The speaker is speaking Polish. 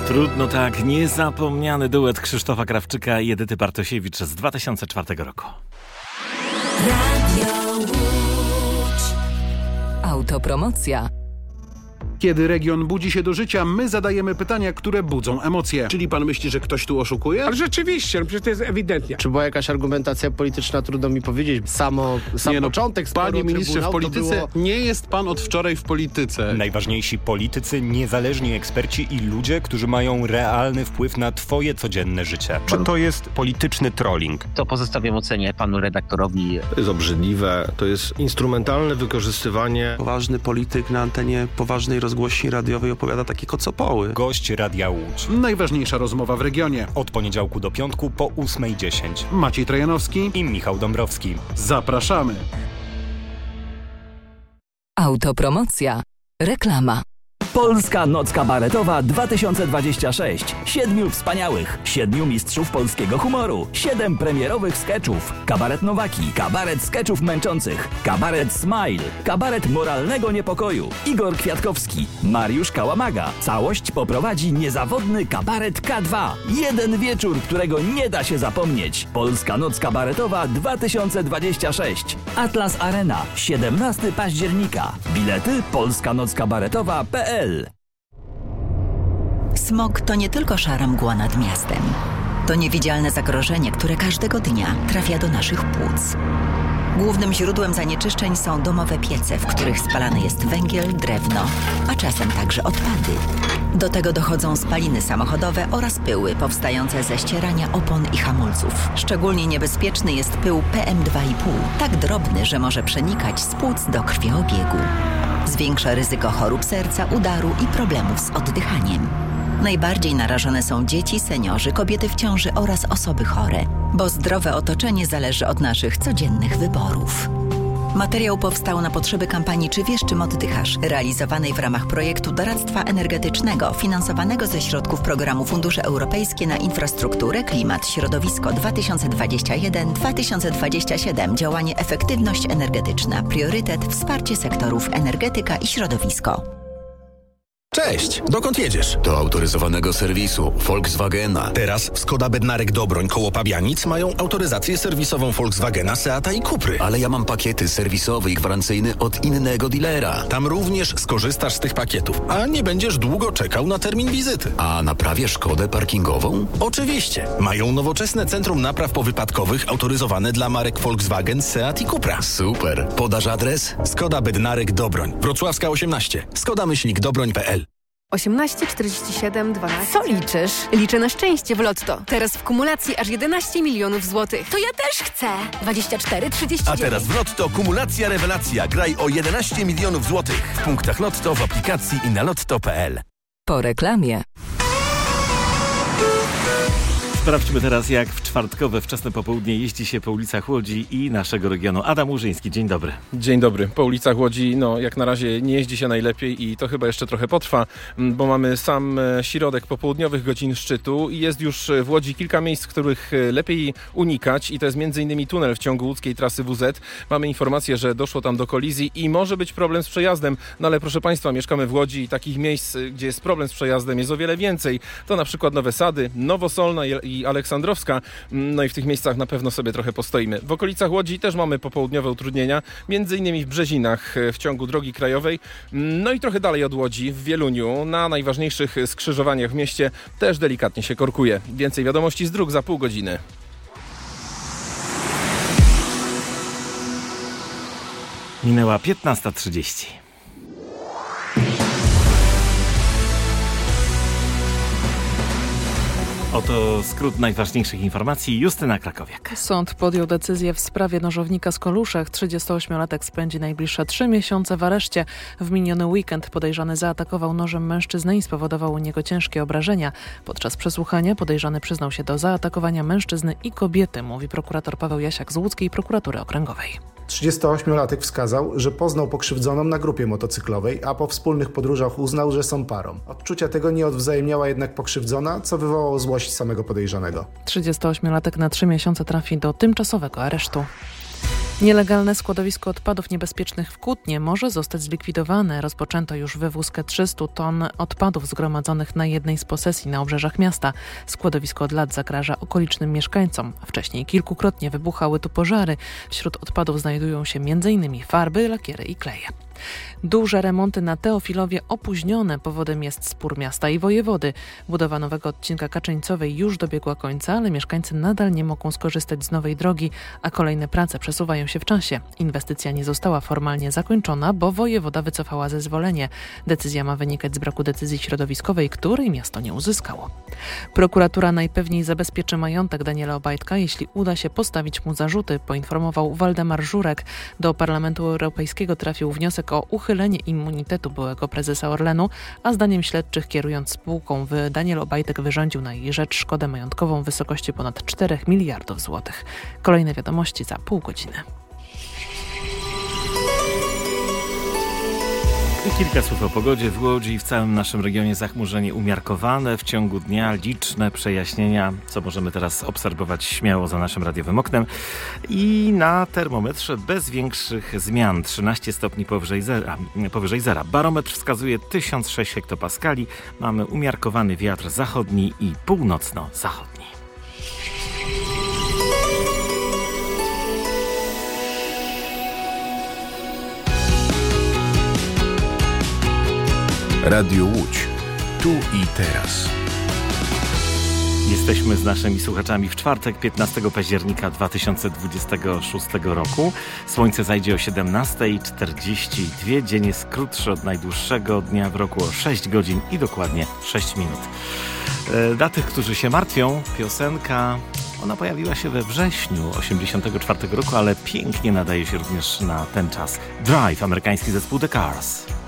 Trudno tak, niezapomniany duet Krzysztofa Krawczyka i Edyty Bartosiewicz z 2004 roku. Radio Łódź. Autopromocja. Kiedy region budzi się do życia, my zadajemy pytania, które budzą emocje. Czyli pan myśli, że ktoś tu oszukuje? Ale rzeczywiście, przecież to jest ewidentnie. Czy była jakaś argumentacja polityczna, trudno mi powiedzieć. Sam początek sporu, panie ministrze, w polityce było... nie jest pan od wczoraj w polityce. Najważniejsi politycy, niezależni eksperci i ludzie, którzy mają realny wpływ na twoje codzienne życie. Czy to jest polityczny trolling? To pozostawiam ocenie panu redaktorowi. To jest obrzydliwe, to jest instrumentalne wykorzystywanie. Poważny polityk na antenie poważnej rozgłośni radiowej opowiada takie kocopoły. Gość Radia Łódź. Najważniejsza rozmowa w regionie. Od poniedziałku do piątku po 8:10. Maciej Trojanowski I Michał Dąbrowski. Zapraszamy. Autopromocja. Reklama. Polska Noc Kabaretowa 2026. 7 wspaniałych, 7 mistrzów polskiego humoru, 7 premierowych skeczów. Kabaret Nowaki, kabaret skeczów męczących, kabaret Smile, kabaret moralnego niepokoju. Igor Kwiatkowski, Mariusz Kałamaga. Całość poprowadzi niezawodny kabaret K2. Jeden wieczór, którego nie da się zapomnieć. Polska Noc Kabaretowa 2026. Atlas Arena, 17 października. Bilety polskanockabaretowa.pl. Smog to nie tylko szara mgła nad miastem. To niewidzialne zagrożenie, które każdego dnia trafia do naszych płuc. Głównym źródłem zanieczyszczeń są domowe piece, w których spalany jest węgiel, drewno, a czasem także odpady. Do tego dochodzą spaliny samochodowe oraz pyły powstające ze ścierania opon i hamulców. Szczególnie niebezpieczny jest pył PM2,5, tak drobny, że może przenikać z płuc do krwiobiegu. Zwiększa ryzyko chorób serca, udaru i problemów z oddychaniem. Najbardziej narażone są dzieci, seniorzy, kobiety w ciąży oraz osoby chore, bo zdrowe otoczenie zależy od naszych codziennych wyborów. Materiał powstał na potrzeby kampanii Czy wiesz, czym oddychasz? Realizowanej w ramach projektu doradztwa energetycznego finansowanego ze środków programu Fundusze Europejskie na Infrastrukturę, Klimat, Środowisko 2021-2027. Działanie Efektywność energetyczna. Priorytet wsparcie sektorów energetyka i środowisko. Cześć, dokąd jedziesz? Do autoryzowanego serwisu Volkswagena. Teraz w Skoda Bednarek Dobroń koło Pabianic mają autoryzację serwisową Volkswagena, Seata i Cupry. Ale ja mam pakiety serwisowe i gwarancyjne od innego dealera. Tam również skorzystasz z tych pakietów, a nie będziesz długo czekał na termin wizyty. A naprawię Szkodę parkingową? Oczywiście. Mają nowoczesne centrum napraw powypadkowych autoryzowane dla marek Volkswagen, Seat i Cupra. Super. Podasz adres? Skoda Bednarek Dobroń. Wrocławska 18. Skoda-Dobroń.pl. 18 47 12. Co liczysz? Liczę na szczęście w Lotto. Teraz w kumulacji aż 11 milionów złotych. To ja też chcę. 24 39. A teraz w Lotto kumulacja rewelacja. Graj o 11 milionów złotych. W punktach Lotto, w aplikacji i na lotto.pl. Po reklamie. Sprawdźmy teraz, jak w czwartkowe wczesne popołudnie jeździ się po ulicach Łodzi i naszego regionu. Adam Łużyński, dzień dobry. Dzień dobry. Po ulicach Łodzi, jak na razie nie jeździ się najlepiej i to chyba jeszcze trochę potrwa, bo mamy sam środek popołudniowych godzin szczytu i jest już w Łodzi kilka miejsc, których lepiej unikać i to jest m.in. tunel w ciągu łódzkiej trasy WZ. Mamy informację, że doszło tam do kolizji i może być problem z przejazdem, ale proszę Państwa, mieszkamy w Łodzi i takich miejsc, gdzie jest problem z przejazdem jest o wiele więcej. To na przykład Nowe Sady, Nowosolna i Aleksandrowska. I w tych miejscach na pewno sobie trochę postoimy. W okolicach Łodzi też mamy popołudniowe utrudnienia, między innymi w Brzezinach w ciągu drogi krajowej. I trochę dalej od Łodzi, w Wieluniu, na najważniejszych skrzyżowaniach w mieście też delikatnie się korkuje. Więcej wiadomości z dróg za pół godziny. Minęła 15:30. Oto skrót najważniejszych informacji. Justyna Krakowiak. Sąd podjął decyzję w sprawie nożownika z Koluszek. 38-latek spędzi najbliższe 3 miesiące w areszcie. W miniony weekend podejrzany zaatakował nożem mężczyznę i spowodował u niego ciężkie obrażenia. Podczas przesłuchania podejrzany przyznał się do zaatakowania mężczyzny i kobiety, mówi prokurator Paweł Jasiak z Łódzkiej Prokuratury Okręgowej. 38-latek wskazał, że poznał pokrzywdzoną na grupie motocyklowej, a po wspólnych podróżach uznał, że są parą. Odczucia tego nie odwzajemniała jednak pokrzywdzona, co wywołało złość samego podejrzanego. 38-latek na 3 miesiące trafi do tymczasowego aresztu. Nielegalne składowisko odpadów niebezpiecznych w Kutnie może zostać zlikwidowane. Rozpoczęto już wywózkę 300 ton odpadów zgromadzonych na jednej z posesji na obrzeżach miasta. Składowisko od lat zagraża okolicznym mieszkańcom. Wcześniej kilkukrotnie wybuchały tu pożary. Wśród odpadów znajdują się m.in. farby, lakiery i kleje. Duże remonty na Teofilowie opóźnione. Powodem jest spór miasta i wojewody. Budowa nowego odcinka Kaczyńcowej już dobiegła końca, ale mieszkańcy nadal nie mogą skorzystać z nowej drogi, a kolejne prace przesuwają się w czasie. Inwestycja nie została formalnie zakończona, bo wojewoda wycofała zezwolenie. Decyzja ma wynikać z braku decyzji środowiskowej, której miasto nie uzyskało. Prokuratura najpewniej zabezpieczy majątek Daniela Obajtka, jeśli uda się postawić mu zarzuty, poinformował Waldemar Żurek. Do Parlamentu Europejskiego trafił wniosek o uchylenie immunitetu byłego prezesa Orlenu, a zdaniem śledczych kierując spółką Daniel Obajtek wyrządził na jej rzecz szkodę majątkową w wysokości ponad 4 miliardów złotych. Kolejne wiadomości za pół godziny. I kilka słów o pogodzie w Łodzi i w całym naszym regionie. Zachmurzenie umiarkowane, w ciągu dnia liczne przejaśnienia, co możemy teraz obserwować śmiało za naszym radiowym oknem. I na termometrze bez większych zmian, 13 stopni powyżej zera. Barometr wskazuje 1006 hektopaskali. Mamy umiarkowany wiatr zachodni i północno-zachodni. Radio Łódź. Tu i teraz. Jesteśmy z naszymi słuchaczami w czwartek, 15 października 2026 roku. Słońce zajdzie o 17:42. Dzień jest krótszy od najdłuższego dnia w roku o 6 godzin i dokładnie 6 minut. Dla tych, którzy się martwią, piosenka, ona pojawiła się we wrześniu 1984 roku, ale pięknie nadaje się również na ten czas. Drive, amerykański zespół The Cars.